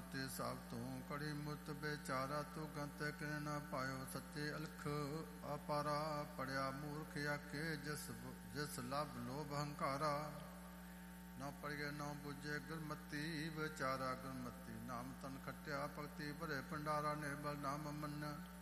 ਮੂਰਤੀ ਸਭ ਤੂੰ ਕੜੀ ਮੁਤ ਬੇਚਾਰਾ ਤੂੰ ਗੰਤ ਕਿਨ ਨ ਪਾਇਓ ਸੱਚੇ ਅਲਖ ਅਪਾਰਾ ਪੜਿਆ ਮੂਰਖ ਆਖੇ ਜਿਸ ਲਭ ਲੋਭ ਹੰਕਾਰਾ ਨਾ ਪੜ੍ਹੇ ਨਾ ਬੁਝੇ ਗੁਰਮਤੀ ਵਿਚਾਰਾ ਗੁਰਮਤੀ ਨਾਮ ਤਨ ਖਟਿਆ ਭਗਤੀ ਭਰੇ ਭੰਡਾਰਾ ਨਿਰਬਲ ਨਾਮ ਮੰਨਿਆ